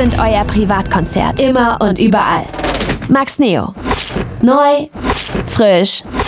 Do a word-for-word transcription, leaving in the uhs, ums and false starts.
sind euer Privatkonzert. Immer und überall. Max Neo. Neu, frisch,